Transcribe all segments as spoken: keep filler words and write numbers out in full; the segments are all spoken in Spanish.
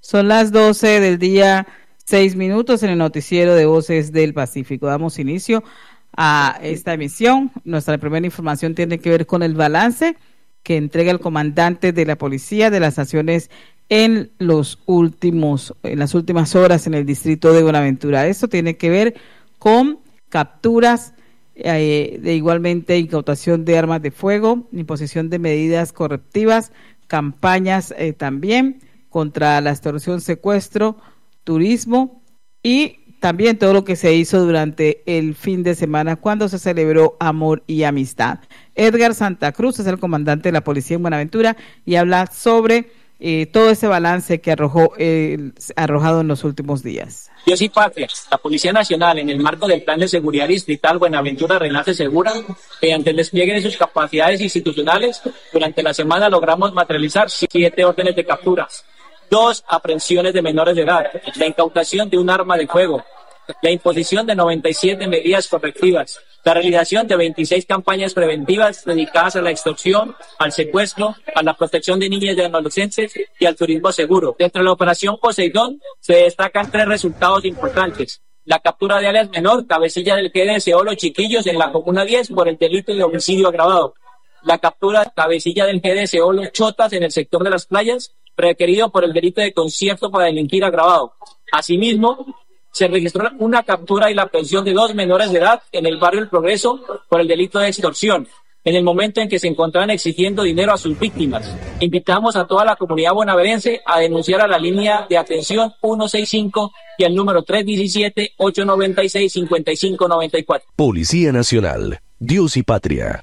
Son las doce del día, seis minutos en el noticiero de Voces del Pacífico. Damos inicio a esta emisión. Nuestra primera información tiene que ver con el balance que entrega el comandante de la policía de las acciones en los últimos, en las últimas horas en el distrito de Buenaventura. Esto tiene que ver con capturas, eh, de igualmente incautación de armas de fuego, imposición de medidas correctivas, campañas eh, también contra la extorsión, secuestro, turismo y también todo lo que se hizo durante el fin de semana cuando se celebró Amor y Amistad. Edgar Santa Cruz es el comandante de la policía en Buenaventura y habla sobre eh, todo ese balance que arrojó eh, arrojado en los últimos días. Dios y Patria, la Policía Nacional, en el marco del Plan de Seguridad Distrital Buenaventura Renace Segura, mediante el despliegue de sus capacidades institucionales, durante la semana logramos materializar siete órdenes de capturas, dos aprehensiones de menores de edad, la incautación de un arma de fuego, la imposición de noventa y siete medidas correctivas, la realización de veintiséis campañas preventivas dedicadas a la extorsión, al secuestro, a la protección de niñas y adolescentes y al turismo seguro. Dentro de la operación Poseidón se destacan tres resultados importantes. La captura de alias menor, cabecilla del G D S O Los Chiquillos en la Comuna diez por el delito de homicidio agravado. La captura cabecilla del G D S O Los Chotas en el sector de las playas, requerido por el delito de concierto para delinquir agravado. Asimismo, se registró una captura y la aprehensión de dos menores de edad en el barrio El Progreso por el delito de extorsión, en el momento en que se encontraban exigiendo dinero a sus víctimas. Invitamos a toda la comunidad bonaverense a denunciar a la línea de atención ciento sesenta y cinco y al número tres uno siete, ocho nueve seis, cinco cinco nueve cuatro. Policía Nacional, Dios y Patria.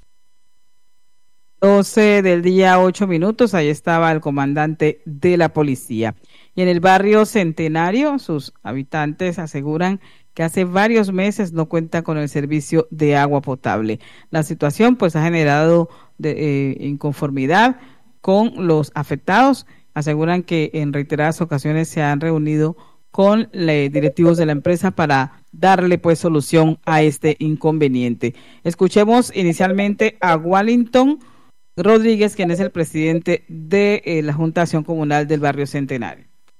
doce del día, ocho minutos, ahí estaba el comandante de la policía. Y en el barrio Centenario, sus habitantes aseguran que hace varios meses no cuenta con el servicio de agua potable. La situación pues ha generado de, eh, inconformidad con los afectados. Aseguran que en reiteradas ocasiones se han reunido con los directivos de la empresa para darle pues solución a este inconveniente. Escuchemos inicialmente a Wellington Rodríguez, quien es el presidente de eh, la Junta de Acción Comunal del barrio Centenario.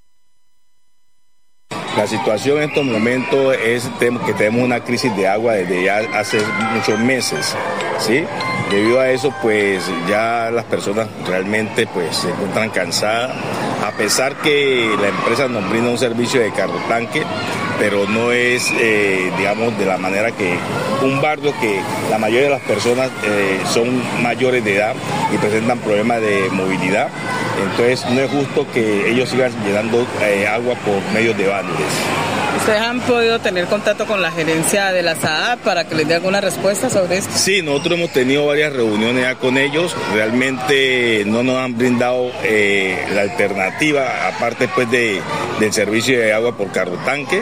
La situación en estos momentos es que tenemos una crisis de agua desde ya hace muchos meses, ¿sí? Debido a eso, pues ya las personas realmente pues se encuentran cansadas, a pesar que la empresa nos brinda un servicio de carro tanque, pero no es, eh, digamos, de la manera que un barrio que la mayoría de las personas eh, son mayores de edad y presentan problemas de movilidad. Entonces no es justo que ellos sigan llenando eh, agua por medio de baldes. ¿Ustedes han podido tener contacto con la gerencia de la S A A para que les dé alguna respuesta sobre esto? Sí, nosotros hemos tenido varias reuniones ya con ellos. Realmente no nos han brindado eh, la alternativa, aparte pues de, del servicio de agua por carro tanque.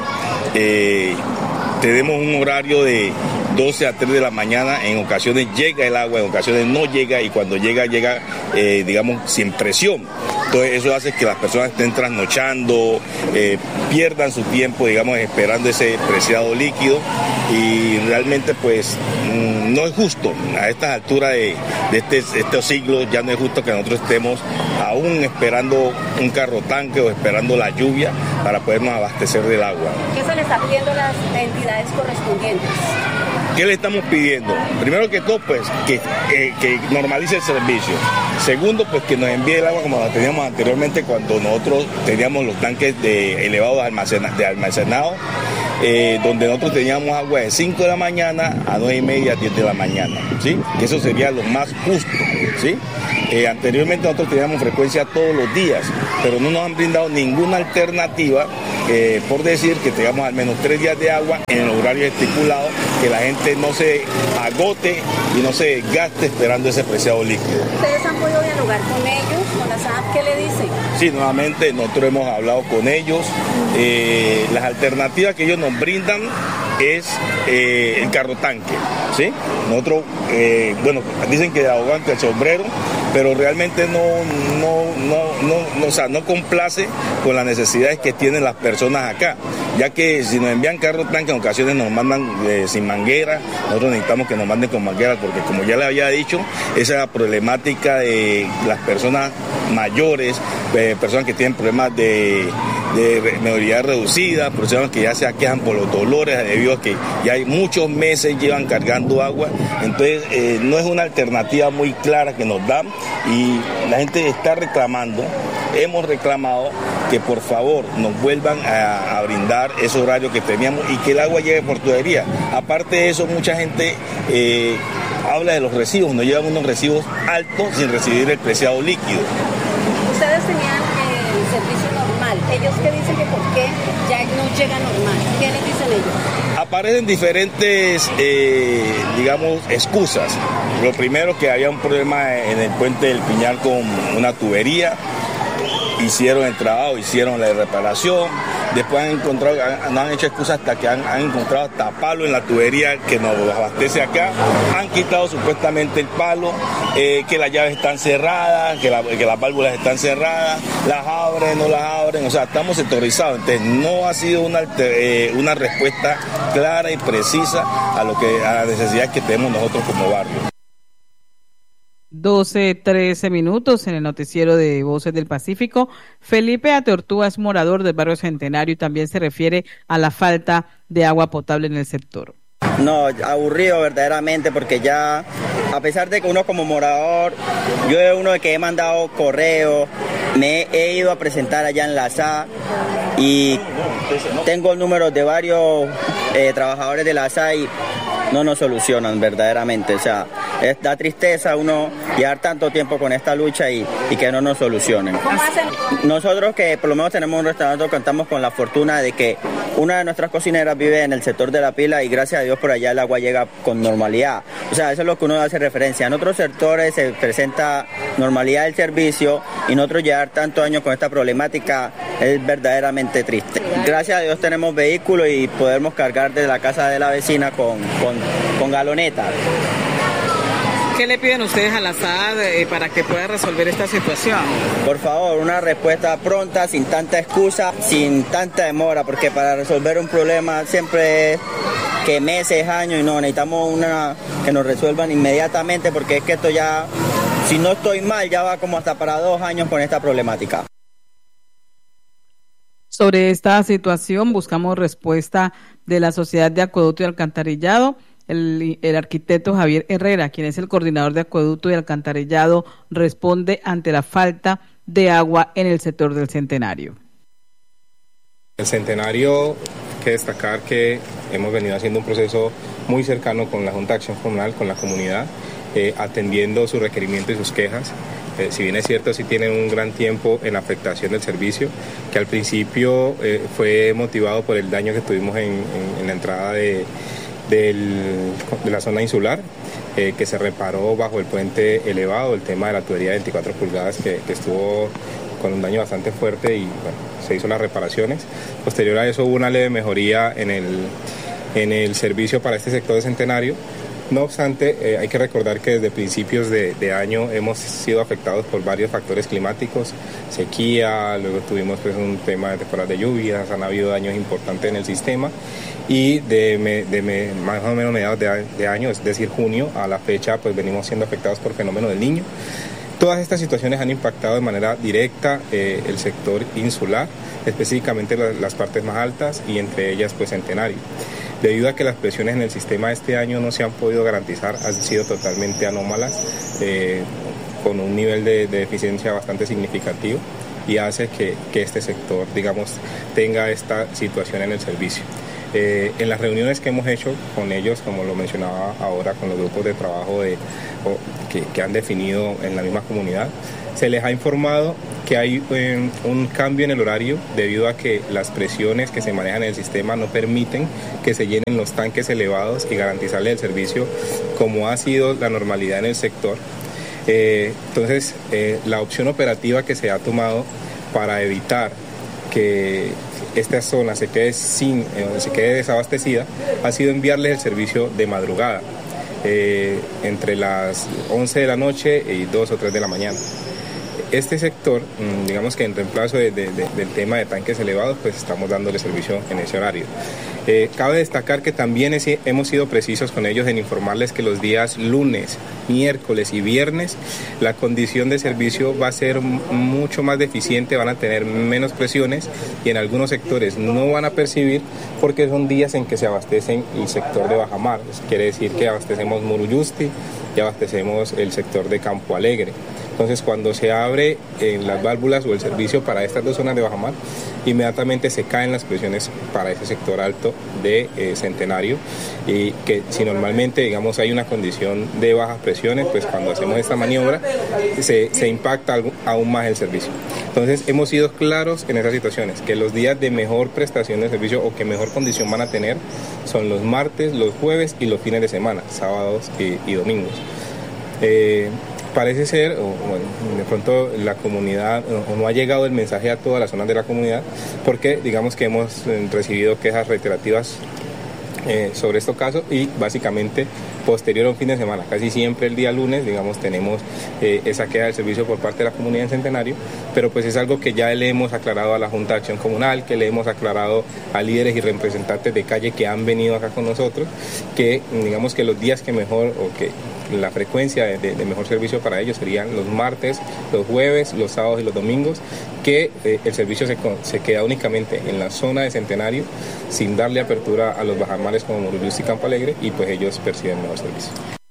Eh, tenemos un horario de doce a tres de la mañana, en ocasiones llega el agua, en ocasiones no llega, y cuando llega, llega, eh, digamos, sin presión. Entonces eso hace que las personas estén trasnochando, eh, pierdan su tiempo, digamos, esperando ese preciado líquido, y realmente pues mmm, no es justo. A estas alturas de, de este, estos siglos ya no es justo que nosotros estemos aún esperando un carro tanque o esperando la lluvia para podernos abastecer del agua. ¿Qué se le está pidiendo a las entidades correspondientes? ¿Qué le estamos pidiendo? Primero que todo, pues, que, que, que normalice el servicio. Segundo, pues, que nos envíe el agua como la teníamos anteriormente cuando nosotros teníamos los tanques de elevados almacena, de almacenado, eh, donde nosotros teníamos agua de cinco de la mañana a nueve y media, diez de la mañana, ¿sí? Que eso sería lo más justo, ¿sí? Eh, anteriormente nosotros teníamos frecuencia todos los días, pero no nos han brindado ninguna alternativa, eh, por decir que tengamos al menos tres días de agua en el horario estipulado, que la gente no se agote y no se gaste esperando ese preciado líquido. ¿Ustedes han podido dialogar con ellos, con la S A A? ¿Qué le dicen? Sí, nuevamente nosotros hemos hablado con ellos. Eh, las alternativas que ellos nos brindan es eh, el carro tanque, ¿sí? Nosotros, eh, bueno, dicen que ahogante el sombrero, pero realmente no, no, no, no, no, o sea, no complace con las necesidades que tienen las personas acá, ya que si nos envían carro tanque en ocasiones nos mandan eh, sin manguera. Nosotros necesitamos que nos manden con manguera, porque como ya les había dicho, esa es la problemática de las personas mayores, eh, personas que tienen problemas de, de movilidad reducida, personas que ya se aquejan por los dolores debido a que ya hay muchos meses llevan cargando agua. Entonces eh, no es una alternativa muy clara que nos dan y la gente está reclamando, hemos reclamado que por favor nos vuelvan a, a brindar ese horario que teníamos y que el agua llegue por tubería. Aparte de eso, mucha gente eh, habla de los residuos, nos llevan unos residuos altos sin recibir el preciado líquido. Ustedes tenían eh, el servicio normal, ellos qué dicen que por qué ya no llega normal, ¿qué les dicen ellos? Aparecen diferentes, eh, digamos, excusas. Lo primero, que había un problema en el puente del Piñal con una tubería, hicieron el trabajo, hicieron la reparación, después han encontrado, han, no han hecho excusas hasta que han, han encontrado hasta palo en la tubería que nos abastece acá, han quitado supuestamente el palo, eh, que las llaves están cerradas, que, la, que las válvulas están cerradas, las abren, no las abren, o sea, estamos sectorizados, entonces no ha sido una, eh, una respuesta clara y precisa a, lo que, a la necesidad que tenemos nosotros como barrio. doce, trece minutos en el noticiero de Voces del Pacífico. Felipe Ateortúa es morador del barrio Centenario y también se refiere a la falta de agua potable en el sector. No, aburrido verdaderamente, porque ya, a pesar de que uno como morador, yo es uno de que he mandado correo, me he ido a presentar allá en la S A y tengo números de varios eh, trabajadores de la S A y no nos solucionan verdaderamente, o sea, es, da tristeza uno llevar tanto tiempo con esta lucha y, y que no nos solucionen. ¿Cómo hacen? Nosotros, que por lo menos tenemos un restaurante, contamos con la fortuna de que una de nuestras cocineras vive en el sector de La Pila y gracias a Dios por allá el agua llega con normalidad, o sea, eso es lo que uno hace referencia. En otros sectores se presenta normalidad del servicio y nosotros llevar tantos años con esta problemática es verdaderamente triste. Gracias a Dios tenemos vehículos y podemos cargar de la casa de la vecina con, con, con galoneta. ¿Qué le piden ustedes a la S A D eh, para que pueda resolver esta situación? Por favor, una respuesta pronta, sin tanta excusa, sin tanta demora, porque para resolver un problema siempre es que meses, años, y no, necesitamos una que nos resuelvan inmediatamente, porque es que esto ya, si no estoy mal, ya va como hasta para dos años con esta problemática. Sobre esta situación buscamos respuesta de la Sociedad de Acueducto y Alcantarillado. El, el arquitecto Javier Herrera, quien es el coordinador de Acueducto y Alcantarillado, responde ante la falta de agua en el sector del Centenario. El Centenario, hay que destacar que hemos venido haciendo un proceso muy cercano con la Junta de Acción Comunal, con la comunidad, eh, atendiendo sus requerimientos y sus quejas. Eh, si bien es cierto, sí tienen un gran tiempo en la afectación del servicio, que al principio eh, fue motivado por el daño que tuvimos en, en, en la entrada de, del, de la zona insular, eh, que se reparó bajo el puente elevado, el tema de la tubería de veinticuatro pulgadas que, que estuvo con un daño bastante fuerte y bueno, se hizo las reparaciones. Posterior a eso hubo una leve mejoría en el, en el servicio para este sector de Centenario. No obstante, eh, hay que recordar que desde principios de, de año hemos sido afectados por varios factores climáticos, sequía, luego tuvimos pues, un tema de temporadas de lluvias, han habido daños importantes en el sistema y de, me, de me, más o menos mediados de, de año, es decir, junio, a la fecha, pues venimos siendo afectados por fenómeno del Niño. Todas estas situaciones han impactado de manera directa eh, el sector insular, específicamente las, las partes más altas y entre ellas pues Centenario. Debido a que las presiones en el sistema este año no se han podido garantizar, han sido totalmente anómalas, eh, con un nivel de, de eficiencia bastante significativo y hace que, que este sector, digamos, tenga esta situación en el servicio. Eh, en las reuniones que hemos hecho con ellos, como lo mencionaba ahora, con los grupos de trabajo de, o, que, que han definido en la misma comunidad, se les ha informado que hay eh, un cambio en el horario debido a que las presiones que se manejan en el sistema no permiten que se llenen los tanques elevados y garantizarle el servicio como ha sido la normalidad en el sector. Eh, entonces, eh, la opción operativa que se ha tomado para evitar que esta zona se quede, sin, eh, se quede desabastecida ha sido enviarles el servicio de madrugada, eh, entre las once de la noche y dos o tres de la mañana. este sector, digamos que en reemplazo de, de, de, del tema de tanques elevados, pues estamos dándole servicio en ese horario. Eh, cabe destacar que también es, hemos sido precisos con ellos en informarles que los días lunes, miércoles y viernes la condición de servicio va a ser mucho más deficiente, van a tener menos presiones y en algunos sectores no van a percibir porque son días en que se abastecen el sector de bajamar. Eso quiere decir que abastecemos Muruyusti y abastecemos el sector de Campo Alegre. Entonces, cuando se abre eh, las válvulas o el servicio para estas dos zonas de bajamar, inmediatamente se caen las presiones para ese sector alto de eh, Centenario, y que si normalmente, digamos, hay una condición de bajas presiones, pues cuando hacemos esta maniobra se, se impacta aún más el servicio. Entonces, hemos sido claros en esas situaciones, que los días de mejor prestación de servicio o que mejor condición van a tener son los martes, los jueves y los fines de semana, sábados y, y domingos. Eh, Parece ser, o bueno, de pronto la comunidad, o no ha llegado el mensaje a todas las zonas de la comunidad, porque digamos que hemos recibido quejas reiterativas eh, sobre estos casos y básicamente posterior a un fin de semana, casi siempre el día lunes, digamos, tenemos eh, esa queja del servicio por parte de la comunidad en Centenario, pero pues es algo que ya le hemos aclarado a la Junta de Acción Comunal, que le hemos aclarado a líderes y representantes de calle que han venido acá con nosotros, que digamos que los días que mejor, o que la frecuencia de, de, de mejor servicio para ellos serían los martes, los jueves, los sábados y los domingos, que eh, el servicio se, se queda únicamente en la zona de Centenario, sin darle apertura a los bajamares como Muruyusti y Campo Alegre, y pues ellos perciben mejor servicio.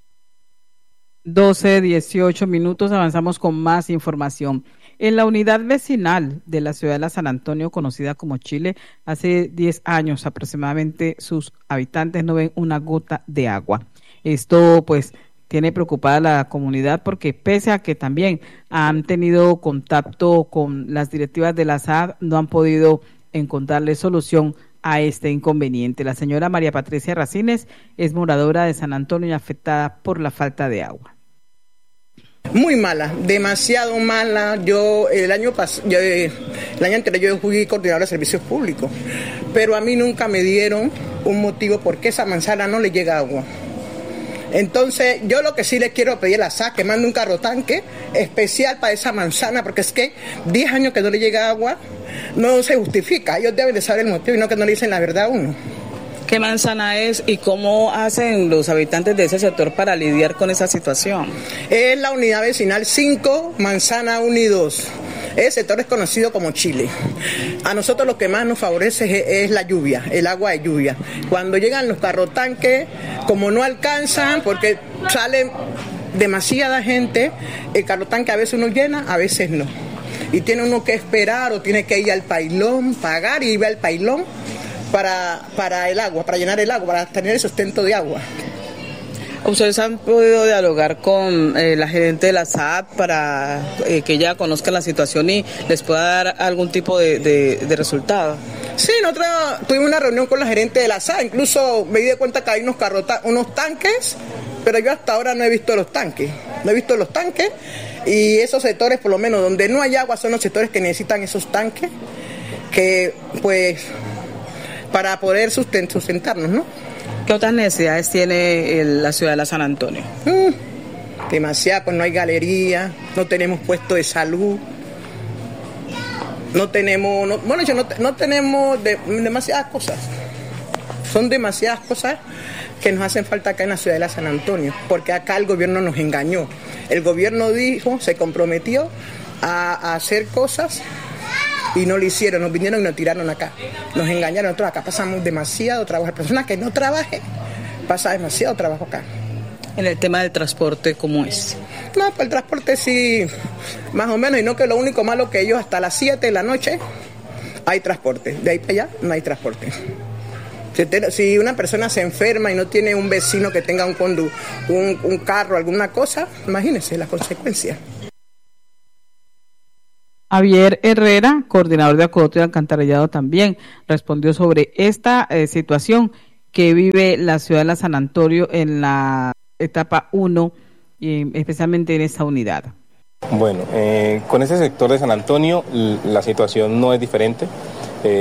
doce, dieciocho minutos, avanzamos con más información. En la unidad vecinal de la ciudad de San Antonio, conocida como Chile, hace diez años aproximadamente sus habitantes no ven una gota de agua. Esto pues tiene preocupada a la comunidad porque pese a que también han tenido contacto con las directivas de la S A D, no han podido encontrarle solución a este inconveniente. La señora María Patricia Racines es moradora de San Antonio y afectada por la falta de agua. Muy mala, demasiado mala. Yo el año pasado, el año anterior yo fui coordinadora de servicios públicos, pero a mí nunca me dieron un motivo por qué esa manzana no le llega agua. Entonces, yo lo que sí le quiero pedir a la S A D que mande un carro tanque especial para esa manzana, porque es que diez años que no le llega agua no se justifica. Ellos deben de saber el motivo y no que no le dicen la verdad a uno. ¿Qué manzana es y cómo hacen los habitantes de ese sector para lidiar con esa situación? Es la unidad vecinal cinco, manzana uno y dos. Ese sector es conocido como Chile. A nosotros lo que más nos favorece es, es la lluvia, el agua de lluvia. Cuando llegan los carrotanques, como no alcanzan, porque sale demasiada gente, el carrotanque a veces uno llena, a veces no. Y tiene uno que esperar o tiene que ir al pailón, pagar y ir al pailón para, para el agua, para llenar el agua, para tener el sustento de agua. ¿Ustedes han podido dialogar con eh, la gerente de la S A D para eh, que ella conozca la situación y les pueda dar algún tipo de, de, de resultado? Sí, nosotros tuvimos una reunión con la gerente de la S A D, incluso me di cuenta que hay unos, carrota, unos tanques, pero yo hasta ahora no he visto los tanques, no he visto los tanques y esos sectores, por lo menos donde no hay agua, son los sectores que necesitan esos tanques, que pues para poder sustent- sustentarnos, ¿no? ¿Qué otras necesidades tiene el, la ciudad de San Antonio? Mm, demasiado, pues no hay galería, no tenemos puesto de salud, no tenemos, no, bueno, yo no, no tenemos de, demasiadas cosas. Son demasiadas cosas que nos hacen falta acá en la ciudad de San Antonio, porque acá el gobierno nos engañó. El gobierno dijo, se comprometió a, a hacer cosas y no lo hicieron, nos vinieron y nos tiraron acá. Nos engañaron, nosotros acá pasamos demasiado trabajo. Las personas que no trabajen, pasa demasiado trabajo acá. En el tema del transporte, ¿cómo es? No, pues el transporte sí, más o menos, y no que lo único malo que ellos hasta las siete de la noche hay transporte. De ahí para allá no hay transporte. Si, te, si una persona se enferma y no tiene un vecino que tenga un, condu, un, un carro, alguna cosa, imagínense las consecuencias. Javier Herrera, coordinador de acueducto y alcantarillado, también respondió sobre esta eh, situación que vive la ciudad de San Antonio en la etapa uno, y especialmente en esta unidad. Bueno, eh, con ese sector de San Antonio la situación no es diferente. Eh,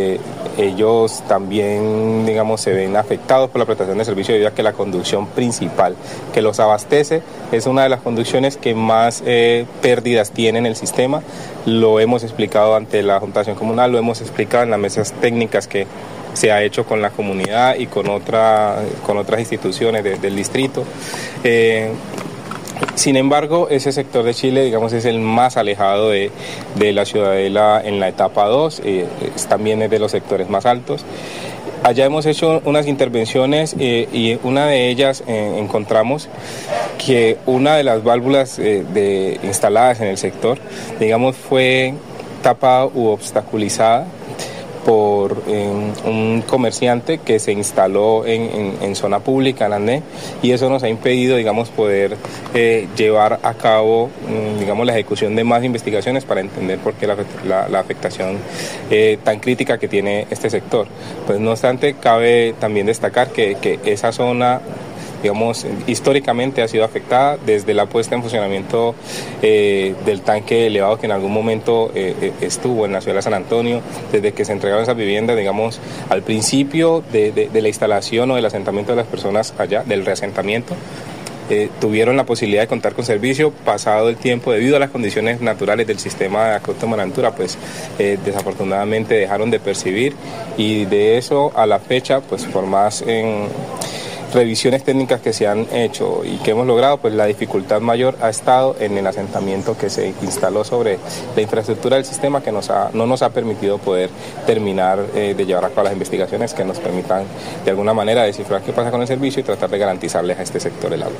ellos también, digamos, se ven afectados por la prestación de servicio debido a que la conducción principal que los abastece es una de las conducciones que más eh, pérdidas tiene en el sistema. Lo hemos explicado ante la Junta de Acción Comunal, lo hemos explicado en las mesas técnicas que se ha hecho con la comunidad y con, otra, con otras instituciones de, del distrito. Eh, Sin embargo, ese sector de Chile, digamos, es el más alejado de, de la ciudadela en la etapa dos, eh, es, también es de los sectores más altos. Allá hemos hecho unas intervenciones eh, y una de ellas eh, encontramos que una de las válvulas eh, de, instaladas en el sector, digamos, fue tapada u obstaculizada por eh, un comerciante que se instaló en, en, en zona pública, en Andé, y eso nos ha impedido, digamos, poder eh, llevar a cabo, digamos, la ejecución de más investigaciones para entender por qué la, la, la afectación eh, tan crítica que tiene este sector. Pues no obstante, cabe también destacar que, que esa zona, digamos, históricamente ha sido afectada desde la puesta en funcionamiento eh, del tanque elevado que en algún momento eh, estuvo en la ciudad de San Antonio, desde que se entregaron esas viviendas, digamos, al principio de, de, de la instalación o del asentamiento de las personas allá, del reasentamiento. Eh, tuvieron la posibilidad de contar con servicio. Pasado el tiempo, debido a las condiciones naturales del sistema de acueducto Buenaventura, pues eh, desafortunadamente dejaron de percibir, y de eso a la fecha, pues por más en revisiones técnicas que se han hecho y que hemos logrado, pues la dificultad mayor ha estado en el asentamiento que se instaló sobre la infraestructura del sistema, que nos ha, no nos ha permitido poder terminar eh, de llevar a cabo las investigaciones que nos permitan de alguna manera descifrar qué pasa con el servicio y tratar de garantizarles a este sector el agua.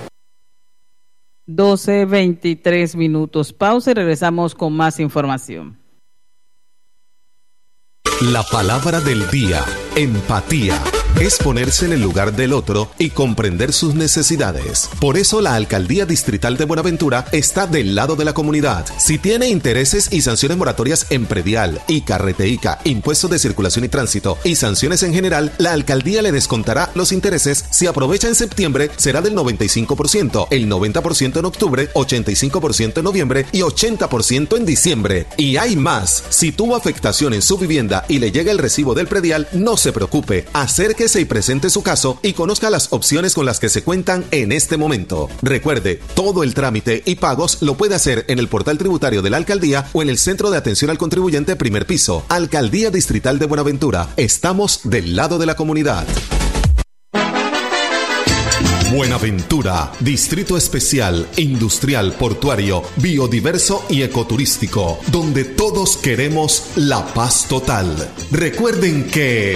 doce veintitrés minutos, pausa y regresamos con más información. La palabra del día, empatía. Es ponerse en el lugar del otro y comprender sus necesidades. Por eso la Alcaldía Distrital de Buenaventura está del lado de la comunidad. Si tiene intereses y sanciones moratorias en predial, I C A, Reteica, impuestos de circulación y tránsito y sanciones en general, la Alcaldía le descontará los intereses. Si aprovecha en septiembre, será del noventa y cinco por ciento, el noventa por ciento en octubre, ochenta y cinco por ciento en noviembre y ochenta por ciento en diciembre. Y hay más. Si tuvo afectación en su vivienda y le llega el recibo del predial, no se preocupe. Acérquese y presente su caso y conozca las opciones con las que se cuentan en este momento. Recuerde, todo el trámite y pagos lo puede hacer en el portal tributario de la Alcaldía o en el Centro de Atención al Contribuyente primer piso. Alcaldía Distrital de Buenaventura. Estamos del lado de la comunidad. Buenaventura, Distrito Especial, Industrial, Portuario, Biodiverso y Ecoturístico, donde todos queremos la paz total. Recuerden que